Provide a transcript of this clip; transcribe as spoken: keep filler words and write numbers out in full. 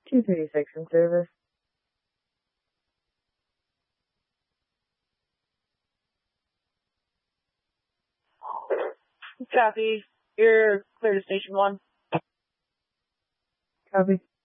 two thirty-six in service. Copy. You're clear to station one. Copy.